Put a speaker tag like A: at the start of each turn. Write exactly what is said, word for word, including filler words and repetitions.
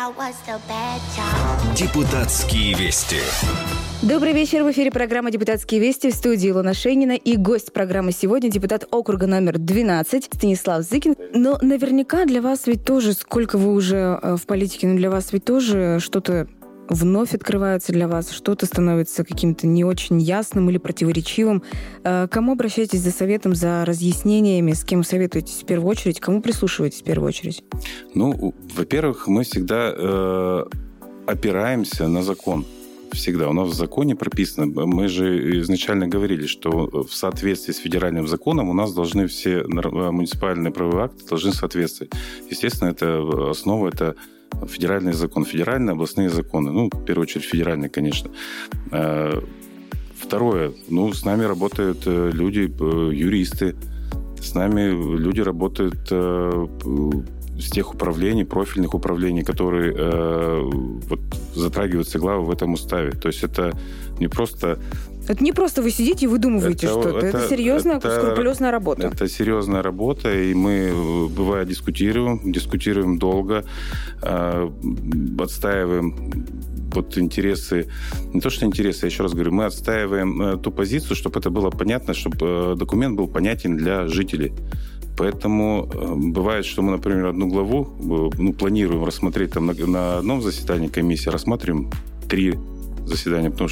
A: Депутатские вести.
B: Добрый вечер. В эфире программа «Депутатские вести», в студии Илона Шейнина. И гость программы сегодня — депутат округа номер двенадцать Станислав Зыкин. Но наверняка для вас ведь тоже, сколько вы уже в политике, но для вас ведь тоже что-то вновь открывается для вас, что-то становится каким-то не очень ясным или противоречивым. К кому обращаетесь за советом, за разъяснениями, с кем советуетесь в первую очередь, кому прислушиваетесь в первую очередь?
C: Ну, во-первых, мы всегда э, опираемся на закон. Всегда. У нас в законе прописано, мы же изначально говорили, что в соответствии с федеральным законом у нас должны все муниципальные правовые акты должны соответствовать. Естественно, это основа, это федеральный закон, федеральные, областные законы. Ну, в первую очередь, федеральные, конечно. Второе. Ну, с нами работают люди, юристы. С нами люди работают с тех управлений, профильных управлений, которые вот, затрагиваются главы в этом уставе. То есть это не просто...
B: Это не просто вы сидите и выдумываете это, что-то. Это, это серьезная, это, скрупулезная работа.
C: Это серьезная работа, и мы, бывает, дискутируем, дискутируем долго, э, отстаиваем вот интересы, не то что интересы, я еще раз говорю, мы отстаиваем э, ту позицию, чтобы это было понятно, чтобы э, документ был понятен для жителей. Поэтому э, бывает, что мы, например, одну главу э, ну, планируем рассмотреть там, на, на одном заседании комиссии, рассматриваем три заседания, потому что